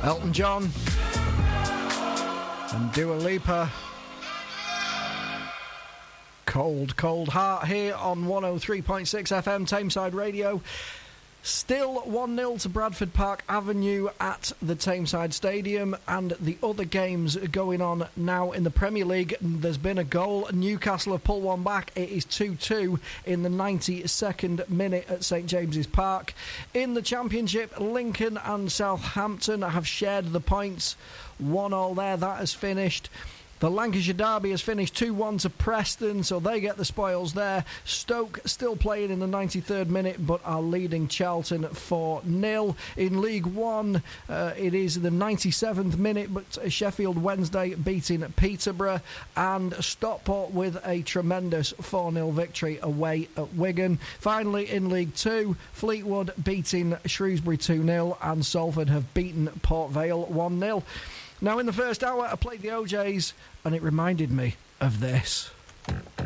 Elton John and Dua Lipa. Cold, Cold Heart here on 103.6 FM Tameside Radio. Still 1-0 to Bradford Park Avenue at the Tameside Stadium, and the other games going on now in the Premier League. There's been a goal. Newcastle have pulled one back. It is 2-2 in the 92nd minute at St James's Park. In the Championship, Lincoln and Southampton have shared the points. 1-1 there, that has finished. The Lancashire Derby has finished 2-1 to Preston, so they get the spoils there. Stoke still playing in the 93rd minute, but are leading Charlton 4-0. In League One, it is the 97th minute, but Sheffield Wednesday beating Peterborough, and Stockport with a tremendous 4-0 victory away at Wigan. Finally, in League Two, Fleetwood beating Shrewsbury 2-0, and Salford have beaten Port Vale 1-0. Now, in the first hour, I played the OJs, and it reminded me of this.